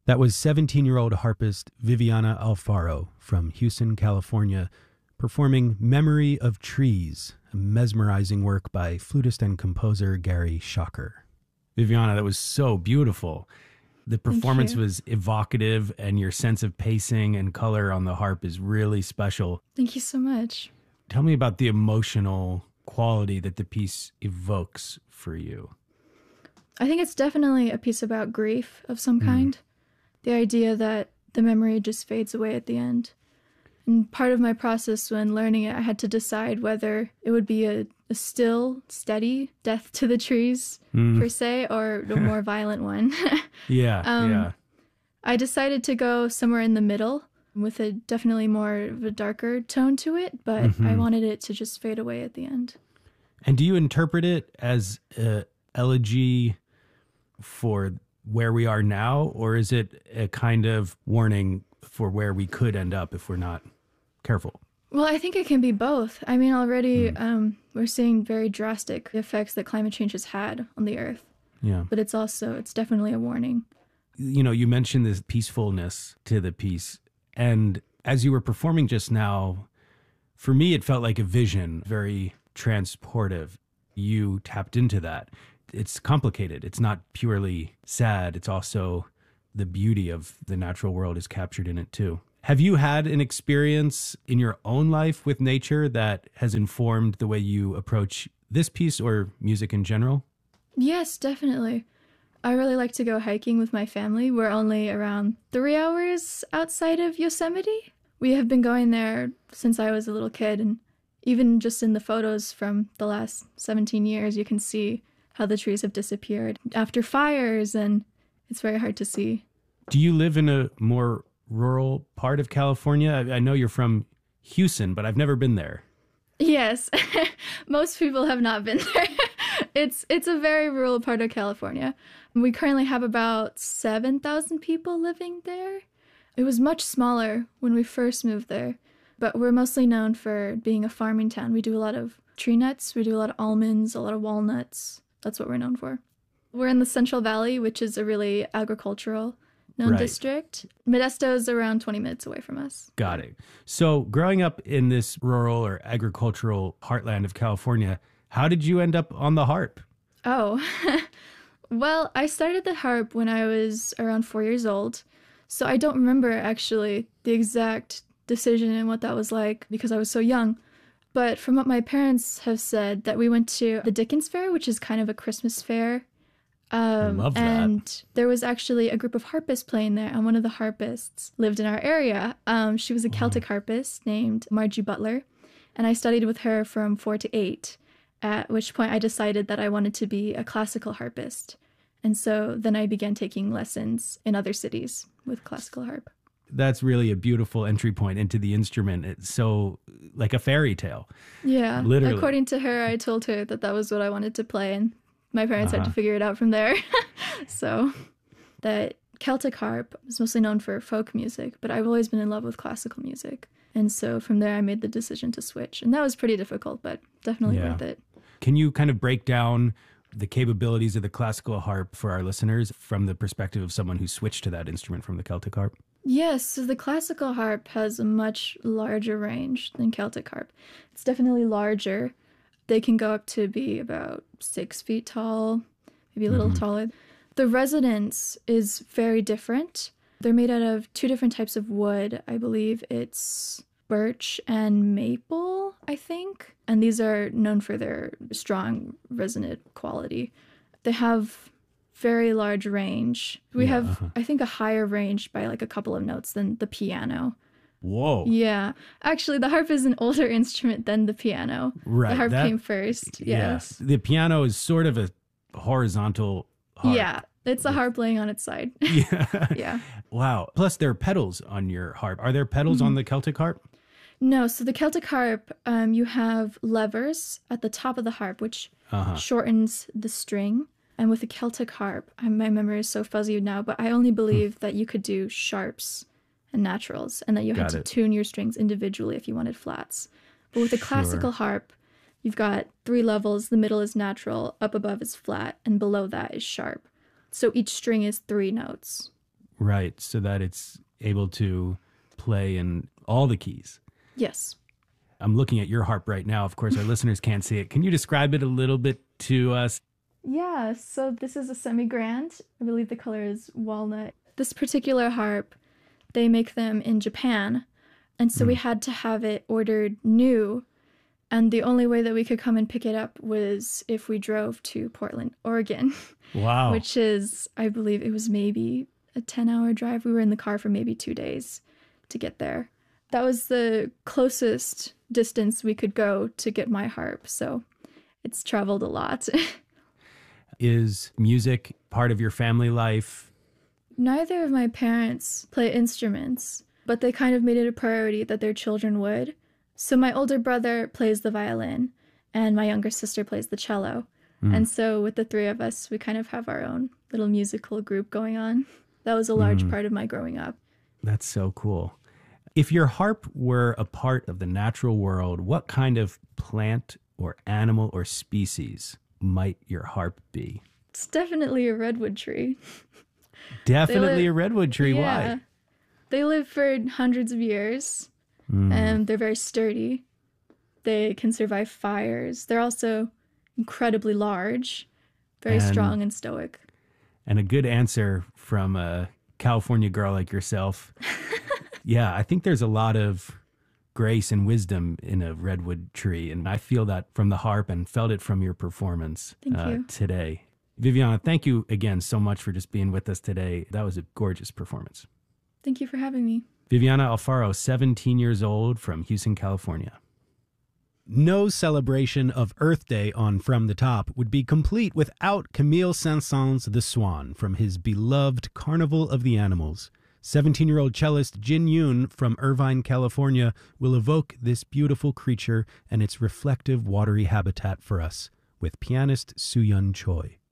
That was 17-year-old harpist Viviana Alfaro from Houston, California, performing Memory of Trees, a mesmerizing work by flutist and composer Gary Shocker. Viviana, that was so beautiful. The performance was evocative, and your sense of pacing and color on the harp is really special. Thank you so much. Tell me about the emotional quality that the piece evokes for you. I think it's definitely a piece about grief of some kind. The idea that the memory just fades away at the end. And part of my process when learning it, I had to decide whether it would be a still, steady death to the trees, per se, or a more violent one. Yeah. I decided to go somewhere in the middle with a definitely more of a darker tone to it, but I wanted it to just fade away at the end. And do you interpret it as an elegy for where we are now, or is it a kind of warning for where we could end up if we're not careful? Well, I think it can be both. I mean, already we're seeing very drastic effects that climate change has had on the Earth. Yeah. But it's definitely a warning. You know, you mentioned this peacefulness to the piece. And as you were performing just now, for me, it felt like a vision, very transportive. You tapped into that. It's complicated. It's not purely sad. It's also the beauty of the natural world is captured in it too. Have you had an experience in your own life with nature that has informed the way you approach this piece or music in general? Yes, definitely. I really like to go hiking with my family. We're only around 3 hours outside of Yosemite. We have been going there since I was a little kid, and even just in the photos from the last 17 years, you can see how the trees have disappeared after fires, and it's very hard to see. Do you live in a more rural part of California? I know you're from Houston, but I've never been there. Yes, most people have not been there. It's a very rural part of California. We currently have about 7,000 people living there. It was much smaller when we first moved there, but we're mostly known for being a farming town. We do a lot of tree nuts, we do a lot of almonds, a lot of walnuts. That's what we're known for. We're in the Central Valley, which is a really agricultural known district. Modesto is around 20 minutes away from us. Got it. So growing up in this rural or agricultural heartland of California, how did you end up on the harp? Oh, well, I started the harp when I was around 4 years old. So I don't remember actually the exact decision and what that was like because I was so young. But from what my parents have said, that we went to the Dickens Fair, which is kind of a Christmas fair. I love that. And there was actually a group of harpists playing there, and one of the harpists lived in our area. She was a Celtic harpist named Margie Butler, and I studied with her from 4 to 8, at which point I decided that I wanted to be a classical harpist. And so then I began taking lessons in other cities with classical harp. That's really a beautiful entry point into the instrument. It's so like a fairy tale. Yeah. Literally. According to her, I told her that that was what I wanted to play, and my parents had to figure it out from there. So that Celtic harp is mostly known for folk music, but I've always been in love with classical music. And so from there, I made the decision to switch. And that was pretty difficult, but definitely worth it. Can you kind of break down the capabilities of the classical harp for our listeners from the perspective of someone who switched to that instrument from the Celtic harp? Yes, so the classical harp has a much larger range than Celtic harp. It's definitely larger. They can go up to be about 6 feet tall, maybe a little taller. The resonance is very different. They're made out of 2 different types of wood. I believe it's birch and maple, I think. And these are known for their strong resonant quality. They have very large range. We have, I think, a higher range by like a couple of notes than the piano. Whoa. Yeah. Actually, the harp is an older instrument than the piano. Right. The harp came first. Yes. The piano is sort of a horizontal harp. Yeah. It's a harp laying on its side. Yeah. Yeah. Wow. Plus, there are pedals on your harp. Are there pedals on the Celtic harp? No. So the Celtic harp, you have levers at the top of the harp, which shortens the string. And with the Celtic harp, my memory is so fuzzy now, but I only believe that you could do sharps and naturals, and that you had to tune your strings individually if you wanted flats. But with the classical harp, you've got 3 levels. The middle is natural, up above is flat, and below that is sharp. So each string is 3 notes. Right, so that it's able to play in all the keys. Yes. I'm looking at your harp right now. Of course, our listeners can't see it. Can you describe it a little bit to us? Yeah, so this is a semi-grand. I believe the color is walnut. This particular harp, they make them in Japan, and so we had to have it ordered new, and the only way that we could come and pick it up was if we drove to Portland, Oregon. Wow. Which is, I believe it was maybe a 10-hour drive. We were in the car for maybe 2 days to get there. That was the closest distance we could go to get my harp, so it's traveled a lot. Is music part of your family life? Neither of my parents play instruments, but they kind of made it a priority that their children would. So my older brother plays the violin, and my younger sister plays the cello. And so with the three of us, we kind of have our own little musical group going on. That was a large part of my growing up. That's so cool. If your harp were a part of the natural world, what kind of plant or animal or species might your harp be? It's definitely a redwood tree. Definitely a redwood tree. Yeah. Why? They live for hundreds of years, and they're very sturdy. They can survive fires. They're also incredibly large, very strong and stoic. And a good answer from a California girl like yourself. Yeah, I think there's a lot of grace and wisdom in a redwood tree, and I feel that from the harp and felt it from your performance today. Viviana, thank you again so much for just being with us today. That was a gorgeous performance. Thank you for having me. Viviana Alfaro, 17 years old, from Houston, California. No celebration of Earth Day on From the Top would be complete without Camille Saint-Saëns' The Swan from his beloved Carnival of the Animals. 17-year-old cellist Jin Yoon from Irvine, California, will evoke this beautiful creature and its reflective watery habitat for us with pianist Soo-Yun Choi.